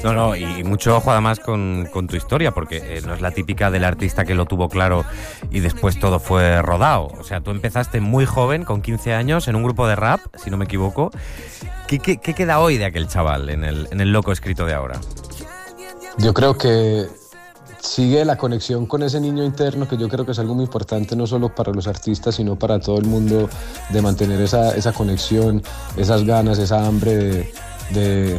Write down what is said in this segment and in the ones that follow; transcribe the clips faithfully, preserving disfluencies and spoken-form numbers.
No, no, y mucho ojo además con, con tu historia, porque eh, no es la típica del artista que lo tuvo claro y después todo fue rodado. O sea, tú empezaste muy joven, con quince años, en un grupo de rap, si no me equivoco. ¿Qué, qué, qué queda hoy de aquel chaval en el, en el loco escrito de ahora? Yo creo que sigue la conexión con ese niño interno, que yo creo que es algo muy importante no solo para los artistas, sino para todo el mundo, de mantener esa, esa conexión, esas ganas, esa hambre de, de,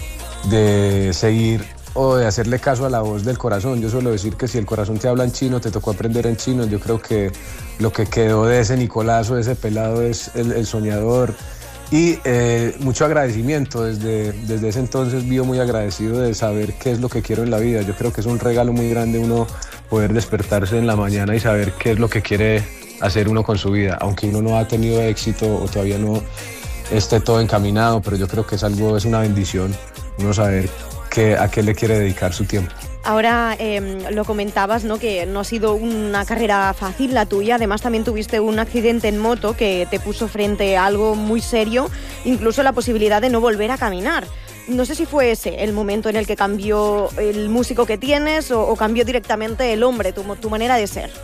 de seguir o de hacerle caso a la voz del corazón. Yo suelo decir que si el corazón te habla en chino, te tocó aprender en chino. Yo creo que lo que quedó de ese Nicolazo, de ese pelado, es el, el soñador. Y eh, mucho agradecimiento, desde, desde ese entonces vivo muy agradecido de saber qué es lo que quiero en la vida. Yo creo que es un regalo muy grande uno poder despertarse en la mañana y saber qué es lo que quiere hacer uno con su vida, aunque uno no ha tenido éxito o todavía no esté todo encaminado, pero yo creo que es algo, es una bendición uno saber que, a qué le quiere dedicar su tiempo. Ahora eh, lo comentabas, ¿no? Que no ha sido una carrera fácil la tuya. Además también tuviste un accidente en moto que te puso frente a algo muy serio, incluso la posibilidad de no volver a caminar. No sé si fue ese el momento en el que cambió el músico que tienes o, o cambió directamente el hombre, tu, tu manera de ser.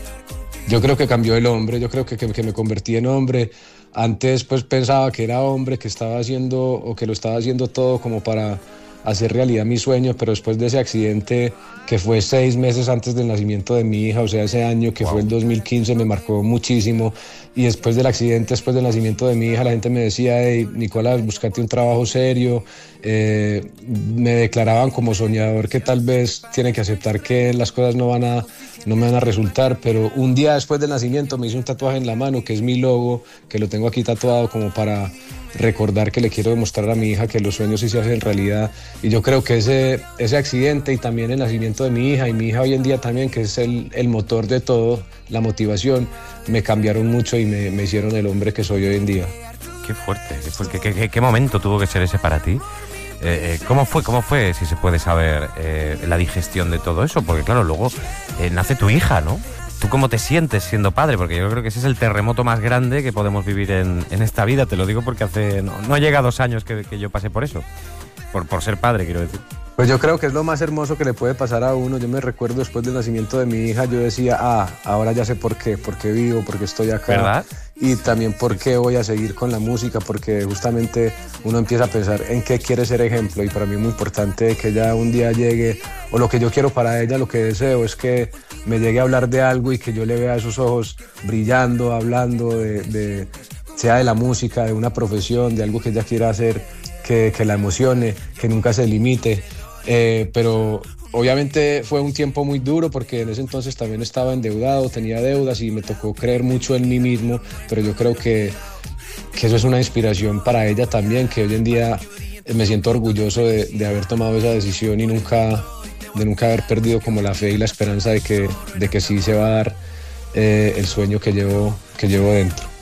Yo creo que cambió el hombre, yo creo que, que, que me convertí en hombre. Antes pues pensaba que era hombre, que estaba haciendo o que lo estaba haciendo todo como para hacer realidad mi sueño, pero después de ese accidente que fue seis meses antes del nacimiento de mi hija, o sea, ese año que wow. fue el dos mil quince, me marcó muchísimo. Y después del accidente, después del nacimiento de mi hija, la gente me decía: hey, Nicolás, búscate un trabajo serio. Eh, me declaraban como soñador, que tal vez tiene que aceptar que las cosas no van a, no me van a resultar, pero un día después del nacimiento me hice un tatuaje en la mano, que es mi logo, que lo tengo aquí tatuado como para recordar que le quiero demostrar a mi hija que los sueños sí se hacen realidad. Y yo creo que ese, ese accidente y también el nacimiento de mi hija, y mi hija hoy en día también, que es el, el motor de todo, la motivación, me cambiaron mucho y me, me hicieron el hombre que soy hoy en día. Qué fuerte, qué, qué, qué, qué momento tuvo que ser ese para ti. Eh, ¿Cómo fue, cómo fue, si se puede saber, eh, la digestión de todo eso? Porque claro, luego eh, nace tu hija, ¿no? ¿Tú cómo te sientes siendo padre? Porque yo creo que ese es el terremoto más grande que podemos vivir en, en esta vida. Te lo digo porque hace no, no llega dos años que, que yo pasé por eso. Por, por ser padre, quiero decir. Pues yo creo que es lo más hermoso que le puede pasar a uno. Yo me recuerdo después del nacimiento de mi hija, yo decía, ah, ahora ya sé por qué, por qué vivo, por qué estoy acá. ¿Verdad? Y también por qué voy a seguir con la música, porque justamente uno empieza a pensar en qué quiere ser ejemplo. Y para mí es muy importante que ella un día llegue, o lo que yo quiero para ella, lo que deseo es que me llegue a hablar de algo y que yo le vea esos ojos brillando, hablando de, de sea de la música, de una profesión, de algo que ella quiera hacer, que, que la emocione, que nunca se limite. Eh, pero obviamente fue un tiempo muy duro porque en ese entonces también estaba endeudado, tenía deudas y me tocó creer mucho en mí mismo, pero yo creo que, que eso es una inspiración para ella también, que hoy en día me siento orgulloso de, de haber tomado esa decisión y nunca, de nunca haber perdido como la fe y la esperanza de que, de que sí se va a dar eh, el sueño que llevo, que llevo dentro.